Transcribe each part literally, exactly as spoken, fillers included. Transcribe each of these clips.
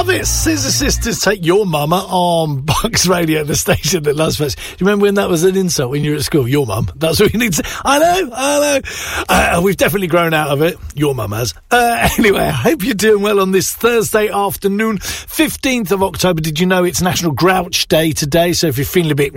love it. Scissor Sisters take your mama on Bucks Radio, the station that loves first. Do you remember when that was an insult when you were at school? Your mum. That's what you need to say. I know, I know. Uh, we've definitely grown out of it. Your mum has. Uh, anyway, I hope you're doing well on this Thursday afternoon, fifteenth of October. Did you know it's National Grouch Day today? So if you're feeling a bit,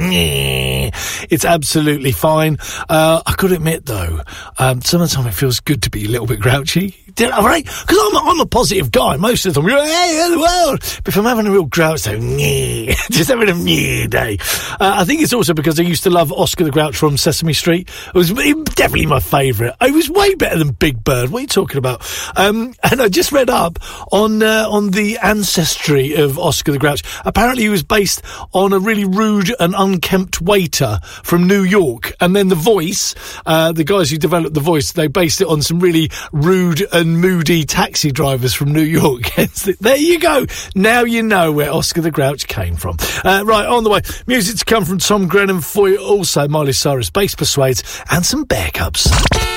it's absolutely fine. Uh, I could admit, though, um, sometimes it feels good to be a little bit grouchy. Right? Because I'm, I'm a positive guy most of the time. Hey, the world. But if I'm having a real grouch, so just having a meh day. Uh, I think it's also because I used to love Oscar the Grouch from Sesame Street. It was definitely my favourite. It was way better than Big Bird. What are you talking about? Um, and I just read up on uh, on the ancestry of Oscar the Grouch. Apparently he was based on a really rude and unkempt waiter from New York. And then the voice, uh, the guys who developed the voice, they based it on some really rude and moody taxi drivers from New York. There you go. Now you know where Oscar the Grouch came from. Uh, right, on the way. Music to come from Tom Grennan for you. Also, Miley Cyrus, Bass Persuades, and some Bear Cubs.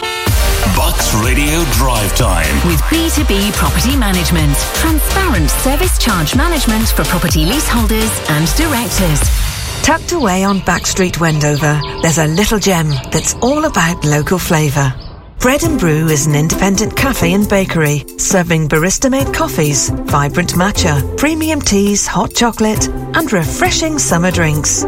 Bucks Radio Drive Time. With B two B Property Management. Transparent service charge management for property leaseholders and directors. Tucked away on Backstreet, Wendover, there's a little gem that's all about local flavour. Bread and Brew is an independent cafe and bakery, serving barista-made coffees, vibrant matcha, premium teas, hot chocolate, and refreshing summer drinks.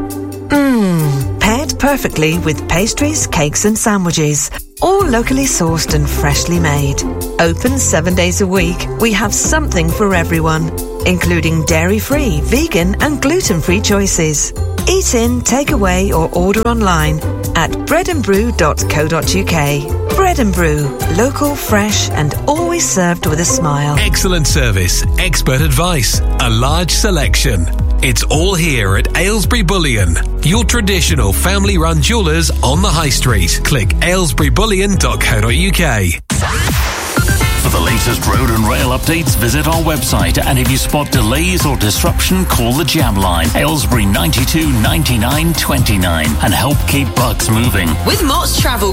Mmm, paired perfectly with pastries, cakes and sandwiches, all locally sourced and freshly made. Open seven days a week, we have something for everyone, including dairy-free, vegan and gluten-free choices. Eat in, take away or order online at bread and brew dot co dot uk. Bread and Brew, local, fresh and always served with a smile. Excellent service, expert advice, a large selection. It's all here at Aylesbury Bullion, your traditional family-run jewellers on the High Street. Click aylesbury bullion dot co dot uk. For the latest road and rail updates, visit our website, and if you spot delays or disruption, call the Jam Line, Aylesbury ninety-two ninety-nine twenty-nine, and help keep Bucks moving. With Mott's Travel